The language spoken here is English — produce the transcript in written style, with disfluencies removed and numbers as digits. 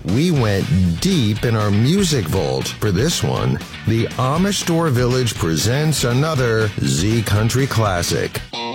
we went deep in our music vault for this one. The Amish Store Village presents another Z Country classic.